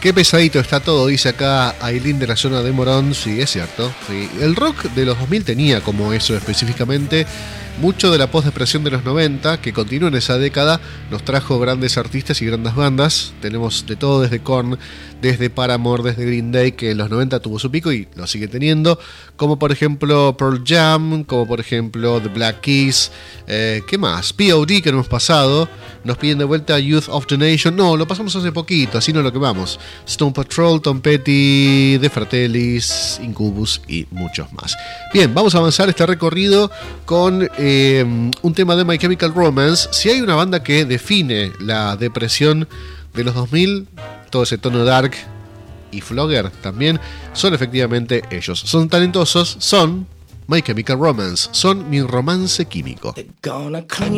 Qué pesadito está todo, dice acá Aileen de la zona de Morón. Sí, es cierto. Sí. El rock de los 2000 tenía como eso específicamente. Mucho de la postdepresión de los 90, que continúa en esa década, nos trajo grandes artistas y grandes bandas. Tenemos de todo, desde Korn, desde Paramore, desde Green Day, que en los 90 tuvo su pico y lo sigue teniendo. Como por ejemplo Pearl Jam, como por ejemplo The Black Keys. ¿Qué más? POD, que no hemos pasado. Nos piden de vuelta Youth of the Nation. No, lo pasamos hace poquito, así no lo quemamos. Stone Patrol, Tom Petty, The Fratellis, Incubus y muchos más. Bien, vamos a avanzar este recorrido con un tema de My Chemical Romance. Si hay una banda que define la depresión de los 2000, todo ese tono dark y flogger también, son efectivamente ellos. Son talentosos, son My Chemical Romance, son mi romance químico.